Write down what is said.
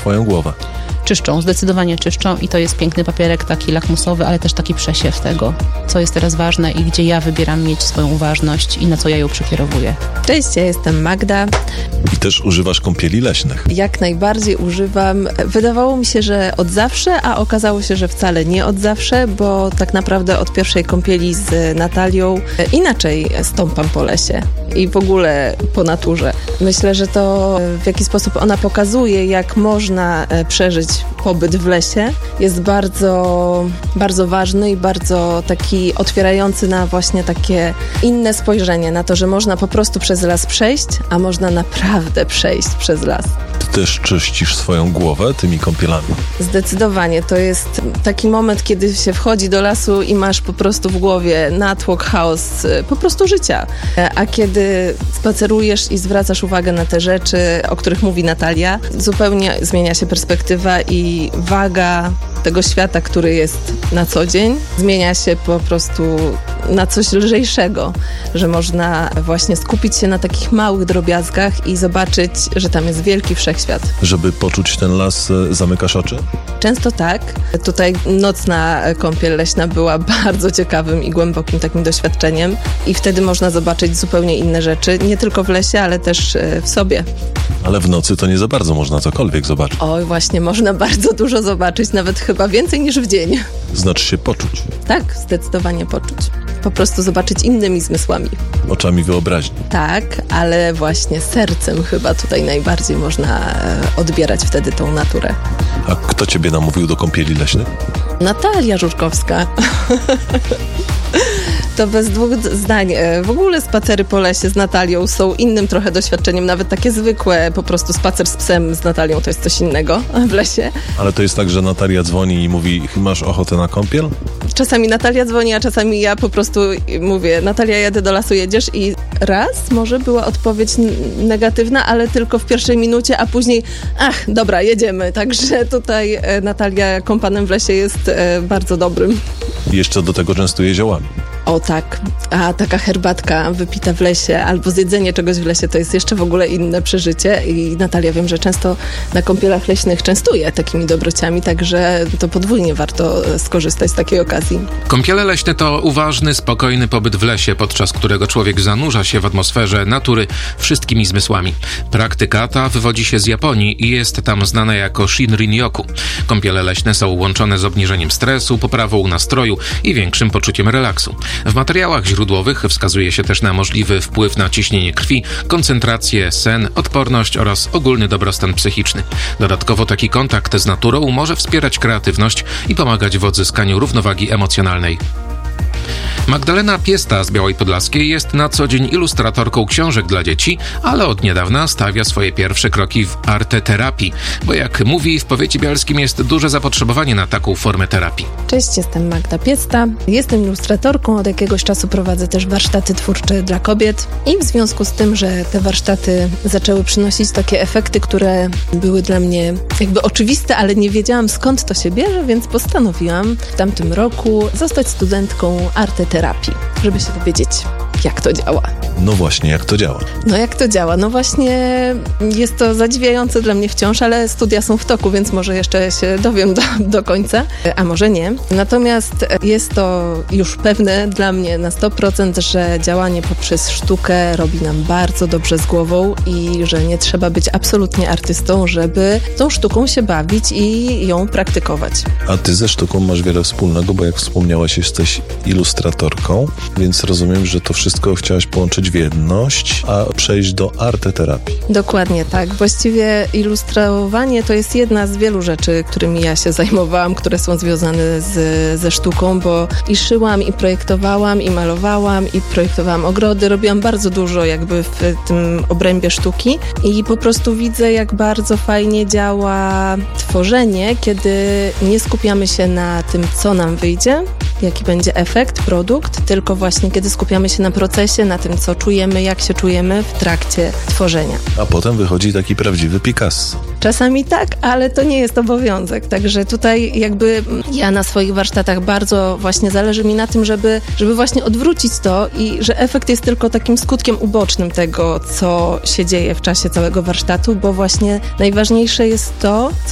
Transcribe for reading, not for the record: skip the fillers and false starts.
twoją głowę? Czyszczą, zdecydowanie czyszczą i to jest piękny papierek taki lakmusowy, ale też taki przesiew tego, co jest teraz ważne i gdzie ja wybieram mieć swoją uważność i na co ja ją przekierowuję. Cześć, ja jestem Magda. I też używasz kąpieli leśnych. Jak najbardziej używam. Wydawało mi się, że od zawsze, a okazało się, że wcale nie od zawsze, bo tak naprawdę od pierwszej kąpieli z Natalią inaczej stąpam po lesie i w ogóle po naturze. Myślę, że to w jaki sposób ona pokazuje, jak można przeżyć pobyt w lesie, jest bardzo, bardzo ważny i bardzo taki otwierający na właśnie takie inne spojrzenie na to, że można po prostu przez las przejść, a można naprawdę przejść przez las. Ty też czyścisz swoją głowę tymi kąpielami? Zdecydowanie. To jest taki moment, kiedy się wchodzi do lasu i masz po prostu w głowie natłok, chaos po prostu życia. A kiedy spacerujesz i zwracasz uwagę na te rzeczy, o których mówi Natalia, zupełnie zmienia się perspektywa i waga tego świata, który jest na co dzień, zmienia się po prostu na coś lżejszego, że można właśnie skupić się na takich małych drobiazgach i zobaczyć, że tam jest wielki wszechświat. Żeby poczuć ten las, zamykasz oczy? Często tak. Tutaj nocna kąpiel leśna była bardzo ciekawym i głębokim takim doświadczeniem i wtedy można zobaczyć zupełnie inne rzeczy, nie tylko w lesie, ale też w sobie. Ale w nocy to nie za bardzo można cokolwiek zobaczyć. Oj, właśnie, można bardzo dużo zobaczyć, nawet chyba więcej niż w dzień. Znaczy się poczuć. Tak, zdecydowanie poczuć. Po prostu zobaczyć innymi zmysłami. Oczami wyobraźni. Tak, ale właśnie sercem chyba tutaj najbardziej można odbierać wtedy tą naturę. A kto ciebie namówił do kąpieli leśnych? Natalia Żurkowska. To bez dwóch zdań. W ogóle spacery po lesie z Natalią są innym trochę doświadczeniem, nawet takie zwykłe, po prostu spacer z psem z Natalią to jest coś innego w lesie. Ale to jest tak, że Natalia dzwoni i mówi, masz ochotę na kąpiel? Czasami Natalia dzwoni, a czasami ja po prostu mówię, Natalia, jadę do lasu, jedziesz? I raz może była odpowiedź negatywna, ale tylko w pierwszej minucie, a później, dobra, jedziemy. Także tutaj Natalia kąpanem w lesie jest bardzo dobrym. I jeszcze do tego częstuje ziołami. O tak, a taka herbatka wypita w lesie albo zjedzenie czegoś w lesie to jest jeszcze w ogóle inne przeżycie i Natalia wiem, że często na kąpielach leśnych częstuje takimi dobrociami, także to podwójnie warto skorzystać z takiej okazji. Kąpiele leśne to uważny, spokojny pobyt w lesie, podczas którego człowiek zanurza się w atmosferze natury wszystkimi zmysłami. Praktyka ta wywodzi się z Japonii i jest tam znana jako Shinrin-yoku. Kąpiele leśne są łączone z obniżeniem stresu, poprawą nastroju i większym poczuciem relaksu. W materiałach źródłowych wskazuje się też na możliwy wpływ na ciśnienie krwi, koncentrację, sen, odporność oraz ogólny dobrostan psychiczny. Dodatkowo taki kontakt z naturą może wspierać kreatywność i pomagać w odzyskaniu równowagi emocjonalnej. Magdalena Piesta z Białej Podlaskiej jest na co dzień ilustratorką książek dla dzieci, ale od niedawna stawia swoje pierwsze kroki w arteterapii, bo jak mówi, w powiecie bielskim jest duże zapotrzebowanie na taką formę terapii. Cześć, jestem Magda Piesta. Jestem ilustratorką, od jakiegoś czasu prowadzę też warsztaty twórcze dla kobiet i w związku z tym, że te warsztaty zaczęły przynosić takie efekty, które były dla mnie jakby oczywiste, ale nie wiedziałam skąd to się bierze, więc postanowiłam w tamtym roku zostać studentką arteterapii, żeby się dowiedzieć, jak to działa. No właśnie, jak to działa? Jak to działa? No właśnie jest to zadziwiające dla mnie wciąż, ale studia są w toku, więc może jeszcze się dowiem do końca, a może nie. Natomiast jest to już pewne dla mnie na 100%, że działanie poprzez sztukę robi nam bardzo dobrze z głową i że nie trzeba być absolutnie artystą, żeby tą sztuką się bawić i ją praktykować. A ty ze sztuką masz wiele wspólnego, bo jak wspomniałaś, jesteś ilustratorką, więc rozumiem, że to wszystko chciałaś połączyć w jedność, a przejść do arteterapii. Dokładnie tak. Właściwie ilustrowanie to jest jedna z wielu rzeczy, którymi ja się zajmowałam, które są związane ze sztuką, bo i szyłam, i projektowałam, i malowałam, i projektowałam ogrody. Robiłam bardzo dużo jakby w tym obrębie sztuki i po prostu widzę, jak bardzo fajnie działa tworzenie, kiedy nie skupiamy się na tym, co nam wyjdzie, jaki będzie efekt, produkt, tylko właśnie kiedy skupiamy się na procesie, na tym, co czujemy, jak się czujemy w trakcie tworzenia. A potem wychodzi taki prawdziwy Picasso. Czasami tak, ale to nie jest obowiązek. Także tutaj jakby ja na swoich warsztatach bardzo właśnie zależy mi na tym, żeby właśnie odwrócić to i że efekt jest tylko takim skutkiem ubocznym tego, co się dzieje w czasie całego warsztatu, bo właśnie najważniejsze jest to,